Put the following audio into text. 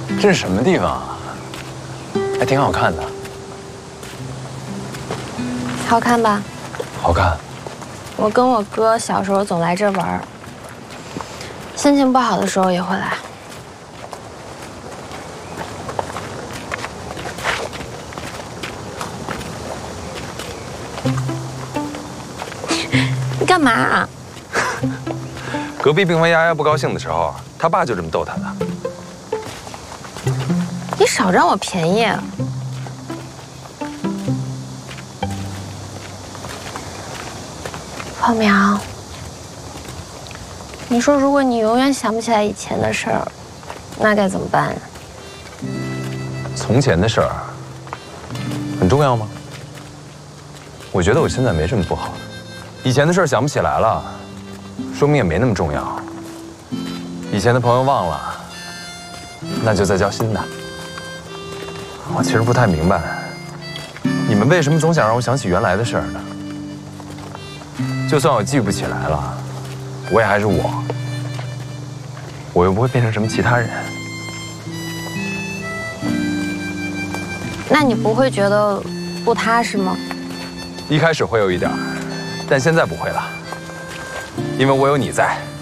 这是什么地方啊？还挺好看的。 好看吧？ 好看。 我跟我哥小时候总来这玩，心情不好的时候也会来。你干嘛啊？ 隔壁病房丫丫不高兴的时候，他爸就这么逗她的。 你少占我便宜。泡苗，你说如果你永远想不起来以前的事儿，那该怎么办？ 从前的事儿很重要吗？我觉得我现在没什么不好的。以前的事儿想不起来了，说明也没那么重要。以前的朋友忘了，那就再交新的。我其实不太明白，你们为什么总想让我想起原来的事儿呢？就算我记不起来了，我也还是我，我又不会变成什么其他人。 那你不会觉得不踏实吗？ 一开始会有一点儿，但现在不会了，因为我有你在。